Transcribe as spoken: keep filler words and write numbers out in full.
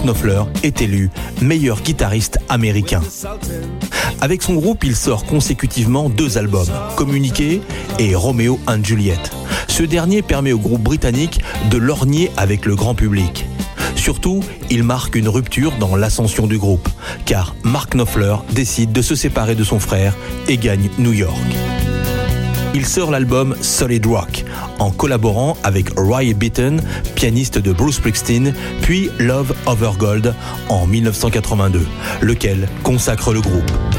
Knopfler est élu meilleur guitariste américain. Avec son groupe, il sort consécutivement deux albums, Communiqué et Romeo and Juliet. Ce dernier permet au groupe britannique de lorgner avec le grand public. Surtout, il marque une rupture dans l'ascension du groupe, car Mark Knopfler décide de se séparer de son frère et gagne New York. Il sort l'album Solid Rock, en collaborant avec Roy Bittan, pianiste de Bruce Springsteen, puis Love Over Gold en dix-neuf cent quatre-vingt-deux, lequel consacre le groupe.